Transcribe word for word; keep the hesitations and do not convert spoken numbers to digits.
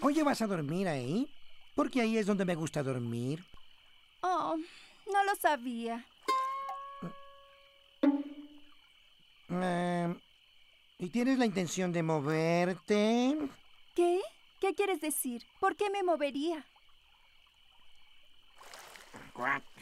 Oye, ¿vas a dormir ahí? Porque ahí es donde me gusta dormir. Oh, no lo sabía. Eh, ¿Y tienes la intención de moverte? ¿Qué? ¿Qué quieres decir? ¿Por qué me movería? Cuac.